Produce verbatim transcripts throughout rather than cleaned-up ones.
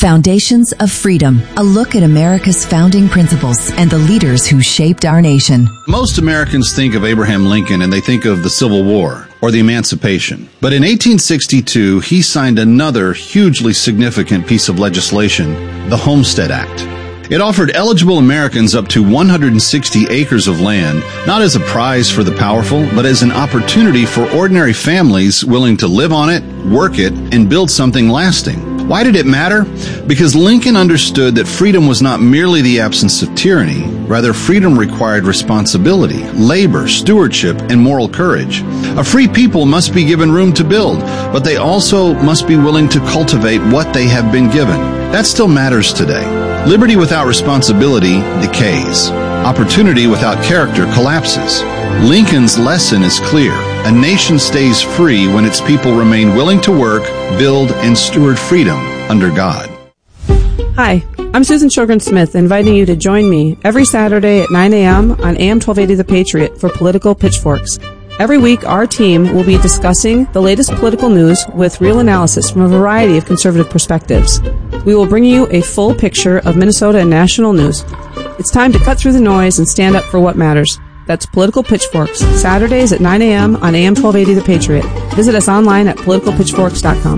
Foundations of Freedom, a look at America's founding principles and the leaders who shaped our nation. Most Americans think of Abraham Lincoln and they think of the Civil War or the Emancipation. But in eighteen sixty-two, he signed another hugely significant piece of legislation, the Homestead Act. It offered eligible Americans up to one hundred sixty acres of land, not as a prize for the powerful, but as an opportunity for ordinary families willing to live on it, work it, and build something lasting. Why did it matter? Because Lincoln understood that freedom was not merely the absence of tyranny. Rather, freedom required responsibility, labor, stewardship, and moral courage. A free people must be given room to build, but they also must be willing to cultivate what they have been given. That still matters today. Liberty without responsibility decays. Opportunity without character collapses. Lincoln's lesson is clear. A nation stays free when its people remain willing to work, build, and steward freedom under God. Hi, I'm Susan Sjogren-Smith, inviting you to join me every Saturday at nine a.m. on A M twelve eighty The Patriot for Political Pitchforks. Every week, our team will be discussing the latest political news with real analysis from a variety of conservative perspectives. We will bring you a full picture of Minnesota and national news. It's time to cut through the noise and stand up for what matters. That's Political Pitchforks, Saturdays at nine a.m. on A M twelve eighty The Patriot. Visit us online at political pitchforks dot com.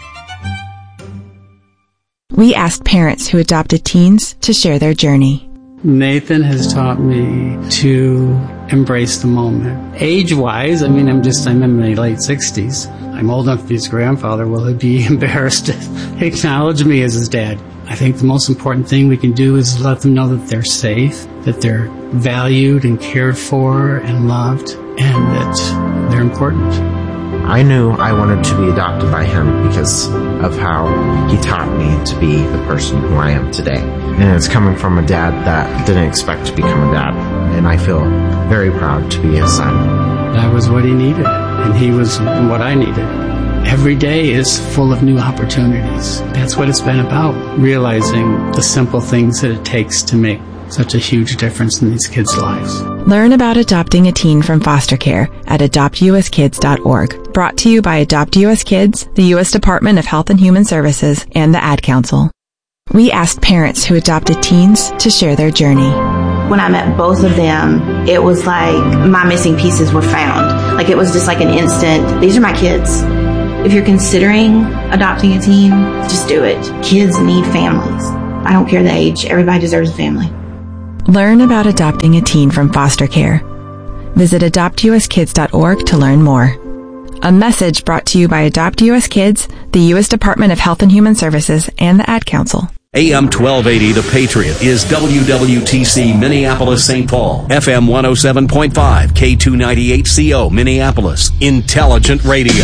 We asked parents who adopted teens to share their journey. Nathan has taught me to embrace the moment. Age-wise, I mean, I'm just, I'm in my late sixties. I'm old enough to be his grandfather. Will he be embarrassed to acknowledge me as his dad? I think the most important thing we can do is let them know that they're safe, that they're valued and cared for and loved, and that they're important. I knew I wanted to be adopted by him because of how he taught me to be the person who I am today. And it's coming from a dad that didn't expect to become a dad. And I feel very proud to be his son. That was what he needed, and he was what I needed. Every day is full of new opportunities. That's what it's been about, realizing the simple things that it takes to make such a huge difference in these kids' lives. Learn about adopting a teen from foster care at adopt u s kids dot org. Brought to you by Adopt U S Kids, the U S Department of Health and Human Services, and the Ad Council. We asked parents who adopted teens to share their journey. When I met both of them, it was like my missing pieces were found. Like it was just like an instant, these are my kids. If you're considering adopting a teen, just do it. Kids need families. I don't care the age. Everybody deserves a family. Learn about adopting a teen from foster care. Visit adopt u s kids dot org to learn more. A message brought to you by Adopt U S Kids, the U S Department of Health and Human Services, and the Ad Council. A M twelve eighty The Patriot is W W T C Minneapolis Saint Paul, F M one oh seven point five, K two ninety-eight C O Minneapolis, Intelligent Radio.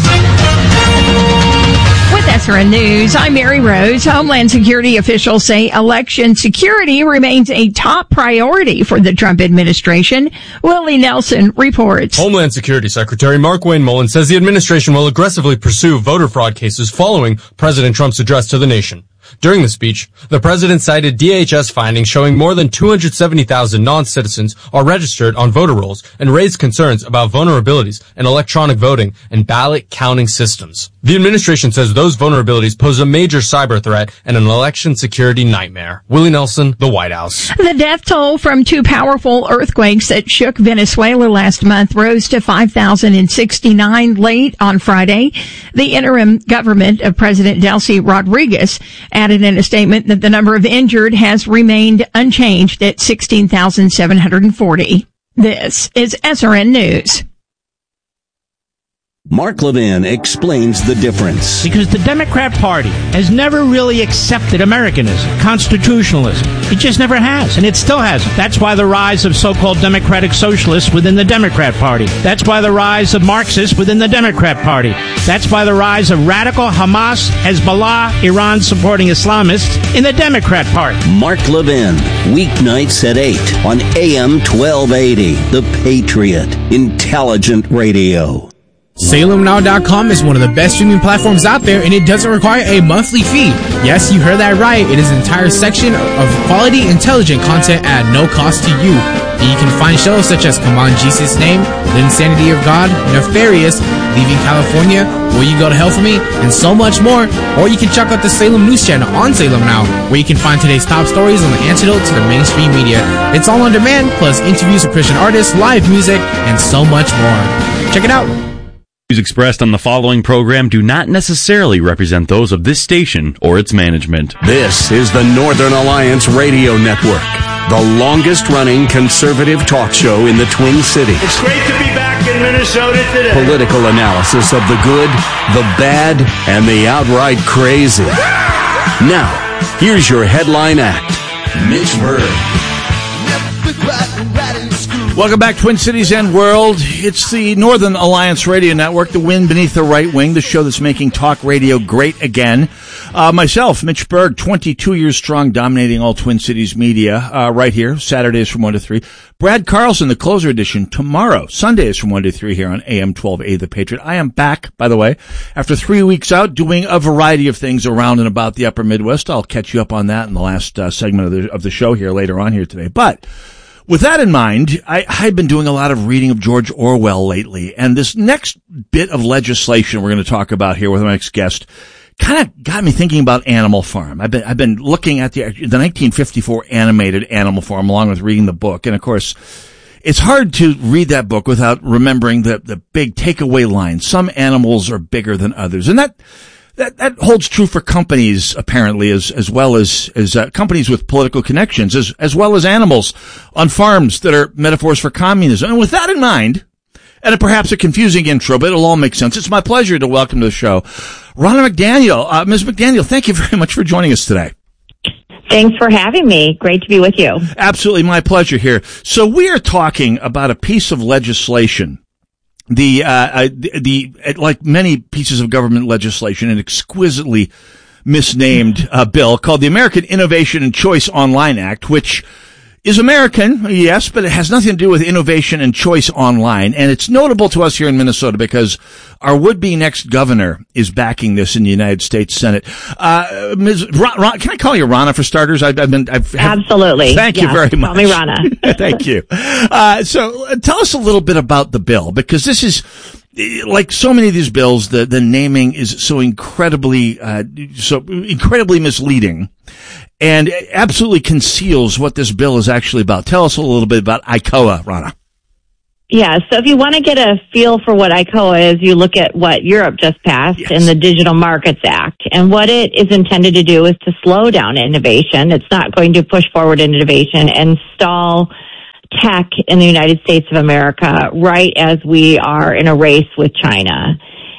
With S R N News, I'm Mary Rose. Homeland Security officials say election security remains a top priority for the Trump administration. Willie Nelson reports. Homeland Security Secretary Markwayne Mullin says the administration will aggressively pursue voter fraud cases following President Trump's address to the nation. During the speech, the president cited D H S findings showing more than two hundred seventy thousand non-citizens are registered on voter rolls and raised concerns about vulnerabilities in electronic voting and ballot counting systems. The administration says those vulnerabilities pose a major cyber threat and an election security nightmare. Willie Nelson, the White House. The death toll from two powerful earthquakes that shook Venezuela last month rose to five thousand sixty-nine late on Friday. The interim government of President Delcy Rodriguez added in a statement that the number of injured has remained unchanged at sixteen thousand seven hundred forty. This is S R N News. Mark Levin explains the difference. Because the Democrat Party has never really accepted Americanism, constitutionalism. It just never has, and it still hasn't. That's why the rise of so-called democratic socialists within the Democrat Party. That's why the rise of Marxists within the Democrat Party. That's why the rise of radical Hamas, Hezbollah, Iran-supporting Islamists in the Democrat Party. Mark Levin, weeknights at eight on A M twelve eighty, The Patriot, Intelligent Radio. Salem Now dot com is one of the best streaming platforms out there, and it doesn't require a monthly fee. Yes, you heard that right. It is an entire section of quality, intelligent content at no cost to you. And you can find shows such as Come On Jesus' Name, The Insanity of God, Nefarious, Leaving California, Will You Go to Hell For Me, and so much more. Or you can check out the Salem News Channel on Salem Now, where you can find today's top stories on the antidote to the mainstream media. It's all on demand, plus interviews with Christian artists, live music, and so much more. Check it out. Views expressed on the following program do not necessarily represent those of this station or its management. This is the Northern Alliance Radio Network, the longest-running conservative talk show in the Twin Cities. It's great to be back in Minnesota today. Political analysis of the good, the bad, and the outright crazy. Now, here's your headline act, Mitch Berg. Welcome back, Twin Cities and World. It's the Northern Alliance Radio Network, the wind beneath the right wing, the show that's making talk radio great again. Uh, myself, Mitch Berg, twenty-two years strong, dominating all Twin Cities media, uh, right here, Saturdays from one to three. Brad Carlson, the closer edition, tomorrow, Sundays from one to three here on A M twelve eighty The Patriot. I am back, by the way, after three weeks out doing a variety of things around and about the upper Midwest. I'll catch you up on that in the last uh, segment of the, of the show here later on here today. But with that in mind, I, I've been doing a lot of reading of George Orwell lately, and this next bit of legislation we're going to talk about here with my next guest kind of got me thinking about Animal Farm. I've been I've been looking at the the nineteen fifty-four animated Animal Farm along with reading the book, and of course, it's hard to read that book without remembering the the big takeaway line: some animals are bigger than others, and that. That, that holds true for companies, apparently, as, as well as, as, uh, companies with political connections, as, as well as animals on farms that are metaphors for communism. And with that in mind, and a, perhaps a confusing intro, but it'll all make sense, it's my pleasure to welcome to the show Ronna McDaniel. Uh, Miz McDaniel, thank you very much for joining us today. Thanks for having me. Great to be with you. Absolutely, my pleasure here. So we are talking about a piece of legislation. The, uh, the, the, like many pieces of government legislation, an exquisitely misnamed, uh, bill called the American Innovation and Choice Online Act, which is American, yes, but it has nothing to do with innovation and choice online. And it's notable to us here in Minnesota because our would-be next governor is backing this in the United States Senate. Uh, Miz Ron, Ron, can I call you Ronna for starters? I've, I've been, I've, Absolutely. Thank yes, you very much. Call me Ronna. Thank you. Uh, so uh, tell us a little bit about the bill, because this is, like so many of these bills, the, the naming is so incredibly, uh, so incredibly misleading and absolutely conceals what this bill is actually about. Tell us a little bit about I C O A, Ronna. Yeah, so if you want to get a feel for what I C O A is, you look at what Europe just passed yes. in the Digital Markets Act. And what it is intended to do is to slow down innovation. It's not going to push forward innovation and stall tech in the United States of America right as we are in a race with China.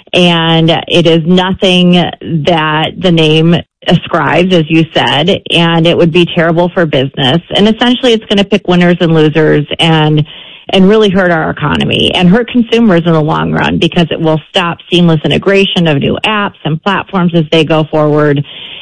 And it is nothing that the name ascribes, as you said, and it would be terrible for business. And essentially it's going to pick winners and losers and and really hurt our economy and hurt consumers in the long run, because it will stop seamless integration of new apps and platforms as they go forward.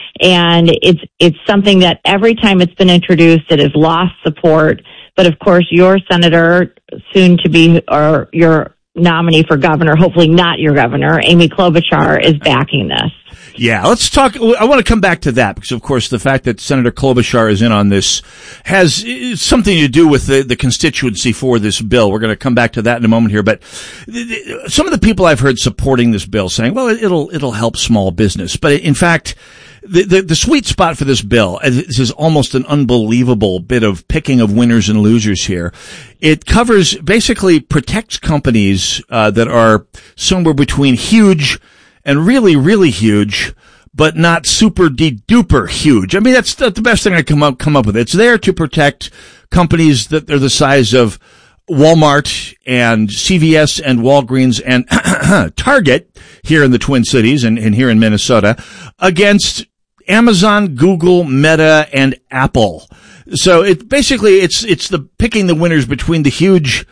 And it's it's something that every time it's been introduced, it has lost support. But of course, your senator, soon to be, or your nominee for governor, hopefully not your governor, Amy Klobuchar, is backing this. Yeah, let's talk. I want to come back to that because, of course, the fact that Senator Klobuchar is in on this has something to do with the, the constituency for this bill. We're going to come back to that in a moment here. But some of the people I've heard supporting this bill saying, well, it'll it'll help small business. But in fact, the, the, the sweet spot for this bill, this is almost an unbelievable bit of picking of winners and losers here. It covers, basically protects companies uh, that are somewhere between huge and really, really huge, but not super de-duper huge. I mean, that's the best thing I come up, come up with. It's there to protect companies that are the size of Walmart and C V S and Walgreens and Target here in the Twin Cities and, and here in Minnesota against Amazon, Google, Meta, and Apple. So it basically, it's, it's the picking the winners between the huge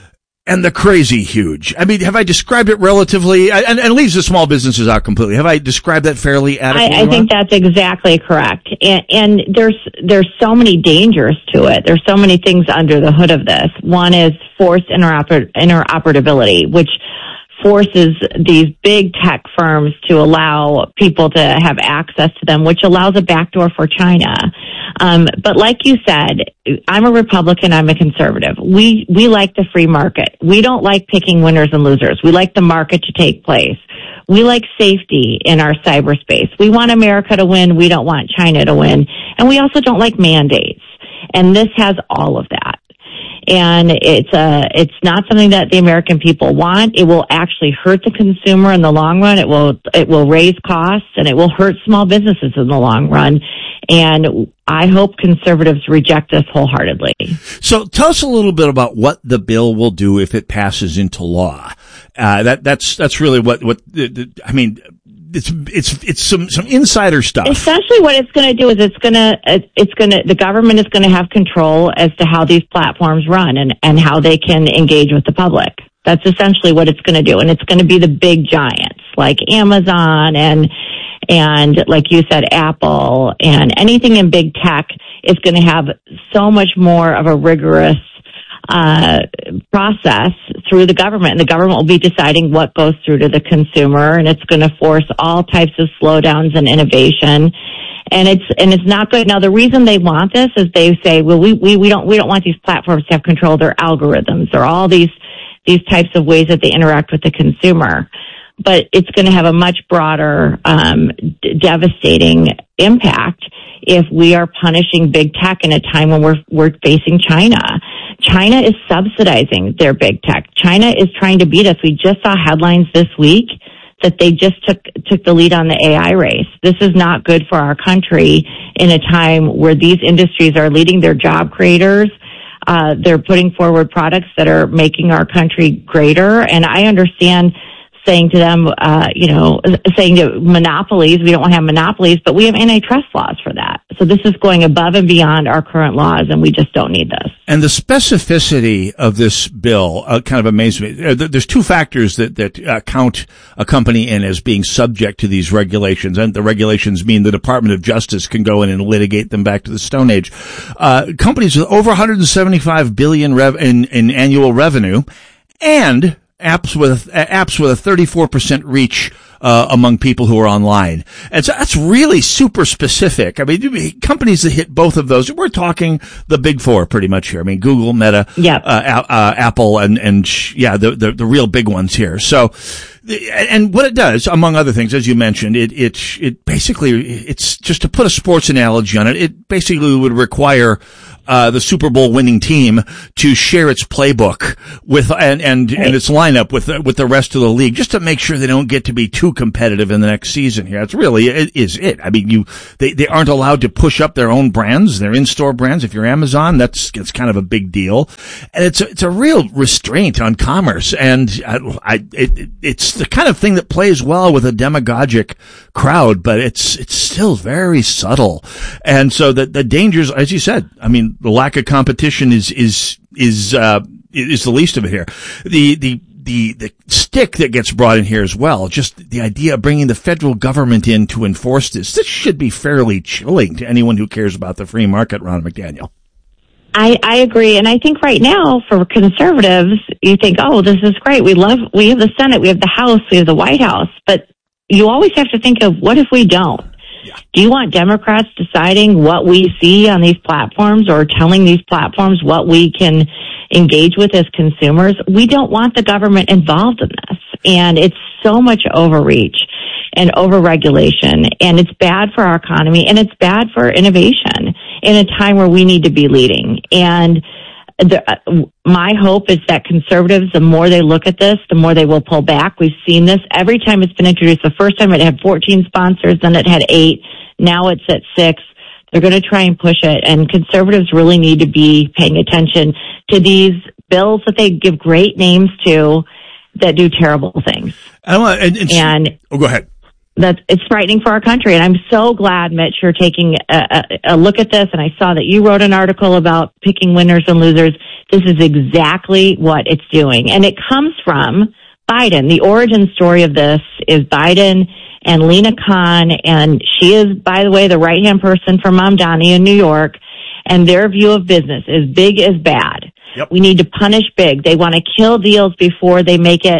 and the crazy huge. I mean, have I described it relatively, and, and leaves the small businesses out completely. Have I described that fairly adequately? I, I think that's exactly correct. And, and there's, there's so many dangers to it. There's so many things under the hood of this. One is forced interoper, interoperability, which forces these big tech firms to allow people to have access to them, which allows a backdoor for China. Um, but like you said, I'm a Republican, I'm a conservative. We, we like the free market. We don't like picking winners and losers. We like the market to take place. We like safety in our cyberspace. We want America to win. We don't want China to win. And we also don't like mandates. And this has all of that. And it's uh it's not something that the American people want. It will actually hurt the consumer in the long run. It will it will raise costs, and it will hurt small businesses in the long run. And I hope conservatives reject this wholeheartedly. So tell us a little bit about what the bill will do if it passes into law. Uh, that that's that's really what what I mean. It's it's it's some some insider stuff. Essentially, what it's going to do is it's going to it's going to the government is going to have control as to how these platforms run and and how they can engage with the public. That's essentially what it's going to do, and it's going to be the big giants like Amazon and and like you said, Apple, and anything in big tech is going to have so much more of a rigorous uh process through the government, and the government will be deciding what goes through to the consumer, and it's going to force all types of slowdowns in innovation, and it's and it's not good. Now, the reason they want this is they say, well, we we, we don't we don't want these platforms to have control of their algorithms or all these these types of ways that they interact with the consumer, but it's going to have a much broader um d- devastating impact if we are punishing big tech in a time when we're we're facing China. China is subsidizing their big tech. China is trying to beat us. We just saw headlines this week that they just took took the lead on the A I race. This is not good for our country in a time where these industries are leading their job creators. Uh, they're putting forward products that are making our country greater. And I understand saying to them, uh, you know, saying to monopolies, we don't want to have monopolies, but we have antitrust laws for that. So this is going above and beyond our current laws, and we just don't need this. And the specificity of this bill uh, kind of amazes me. There's two factors that, that uh, count a company in as being subject to these regulations, and the regulations mean the Department of Justice can go in and litigate them back to the Stone Age. Uh, companies with over one hundred seventy-five billion dollars rev- in, in annual revenue, and apps with apps with a thirty-four percent reach uh, among people who are online. And so that's really super specific. I mean, companies that hit both of those, we're talking the big four pretty much here. I mean, Google, Meta, yeah. uh, uh, Apple, and, and yeah, the, the, the real big ones here. So, and what it does, among other things, as you mentioned, it, it, it basically, it's just to put a sports analogy on it, it basically would require Uh, the Super Bowl winning team to share its playbook with, and, and, right. and its lineup with, with the rest of the league, just to make sure they don't get to be too competitive in the next season here. That's really, it is it. I mean, you, they, they aren't allowed to push up their own brands, their in-store brands. If you're Amazon, that's, it's kind of a big deal. And it's a, it's a real restraint on commerce. And I, I it, it's the kind of thing that plays well with a demagogic crowd, but it's, it's still very subtle. And so the, the dangers, as you said, I mean, the lack of competition is is is uh is the least of it here. The the the the stick that gets brought in here as well, just the idea of bringing the federal government in to enforce this. This should be fairly chilling to anyone who cares about the free market, Ronna McDaniel. I, I agree, and I think right now for conservatives, you think, oh, this is great. We love we have the Senate, we have the House, we have the White House, but you always have to think of what if we don't? Do you want Democrats deciding what we see on these platforms or telling these platforms what we can engage with as consumers? We don't want the government involved in this. And it's so much overreach and overregulation, and it's bad for our economy, and it's bad for innovation in a time where we need to be leading. And The, uh, my hope is that conservatives, the more they look at this, the more they will pull back. We've seen this every time it's been introduced. The first time it had fourteen sponsors, then it had eight. Now it's at six. They're going to try and push it. And conservatives really need to be paying attention to these bills that they give great names to that do terrible things. I want, and, and, and oh, go ahead. That's, it's frightening for our country. And I'm so glad, Mitch, you're taking a, a, a look at this. And I saw that you wrote an article about picking winners and losers. This is exactly what it's doing. And it comes from Biden. The origin story of this is Biden and Lena Khan. And she is, by the way, the right-hand person for Mamdani in New York. And their view of business is big is bad. Yep. We need to punish big. They want to kill deals before they make it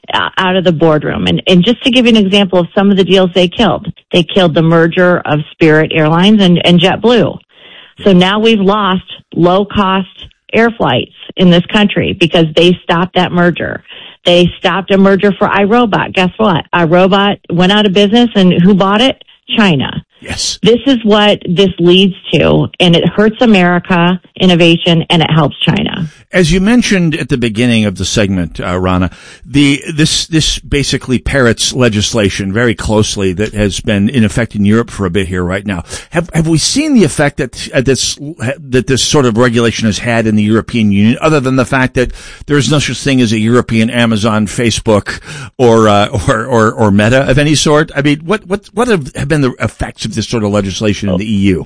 uh, out of the boardroom. And, and just to give you an example of some of the deals they killed, they killed the merger of Spirit Airlines and, and JetBlue. So now we've lost low-cost air flights in this country because they stopped that merger. They stopped a merger for iRobot. Guess what? iRobot went out of business, and who bought it? China. Yes. This is what this leads to, and it hurts America, innovation, and it helps China. As you mentioned at the beginning of the segment, uh, Rana, the this this basically parrots legislation very closely that has been in effect in Europe for a bit here right now. Have have we seen the effect that uh, this that this sort of regulation has had in the European Union, other than the fact that there is no such thing as a European Amazon, Facebook, or uh, or, or or Meta of any sort? I mean, what what what have, have been the effects of this sort of legislation in the E U?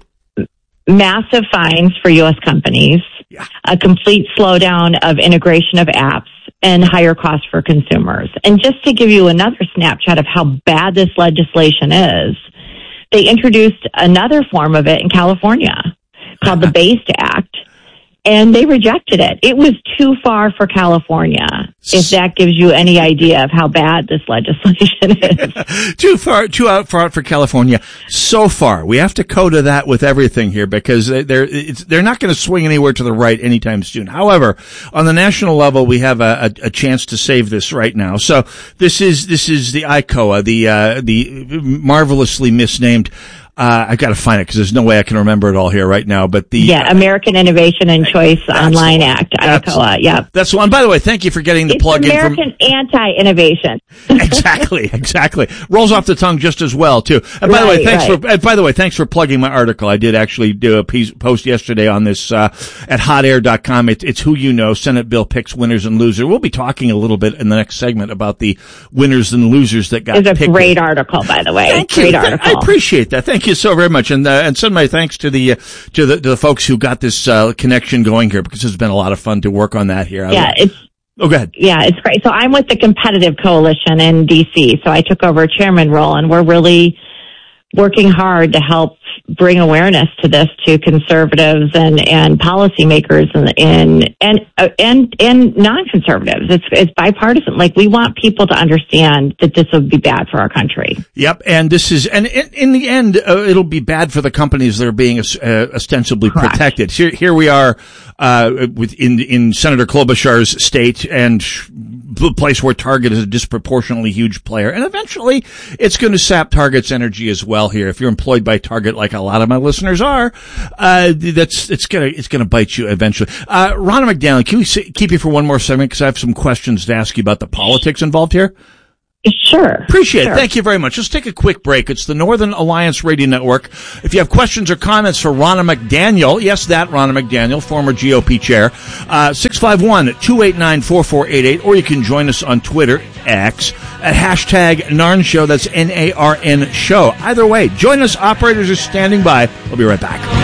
Massive fines for U S companies, yeah. a complete slowdown of integration of apps, and higher costs for consumers. And just to give you another snapshot of how bad this legislation is, they introduced another form of it in California called the BAST Act, and they rejected it. It was too far for California, if that gives you any idea of how bad this legislation is. too far, too out far out for California. So far. We have to coda that with everything here because they're, it's, they're not going to swing anywhere to the right anytime soon. However, on the national level, we have a, a, a chance to save this right now. So this is, this is the I C O A, the, uh, the marvelously misnamed Uh, I gotta find it because there's no way I can remember it all here right now, but the... Yeah, American Innovation and Choice Online Act, I C O A, yeah. That's the one. By the way, thank you for getting the it's plug American in from... anti-innovation. Exactly, exactly. Rolls off the tongue just as well, too. And by right, the way, thanks right. for, and by the way, thanks for plugging my article. I did actually do a piece, post yesterday on this, uh, at hot air dot com. It, it's Who You Know, Senate Bill Picks Winners and Losers. We'll be talking a little bit in the next segment about the winners and losers that got picked. It's a great article, by the way. Thank great you. article. I appreciate that. Thank you so very much. And Uh, and send my thanks to the, uh, to the, to the folks who got this, uh, connection going here because it's been a lot of fun to work on that here. Yeah, it's, oh, go ahead. Yeah, it's great. So I'm with the Competitive Coalition in D C. So I took over a chairman role and we're really working hard to help bring awareness to this to conservatives and, and policymakers and, and, and, uh, and, and non-conservatives. It's, it's bipartisan. Like we want people to understand that this would be bad for our country. Yep. And this is, and in, in the end, uh, it'll be bad for the companies that are being uh, ostensibly Correct. protected. Here, here we are, uh, with, in, in Senator Klobuchar's state and the place where Target is a disproportionately huge player. And eventually it's going to sap Target's energy as well here. If you're employed by Target, like a lot of my listeners are, uh, that's, it's gonna, it's gonna bite you eventually. Uh, Ronna McDaniel, can we say, keep you for one more segment? Cause I have some questions to ask you about the politics involved here. Sure. Appreciate sure. it. Thank you very much. Let's take a quick break. It's the Northern Alliance Radio Network. If you have questions or comments for Ronna McDaniel, yes, that Ronna McDaniel, former G O P chair, uh, six five one, two eight nine, four four eight eight, or you can join us on Twitter, X, at hashtag Narn Show. That's N A R N Show. Either way, join us. Operators are standing by. We'll be right back.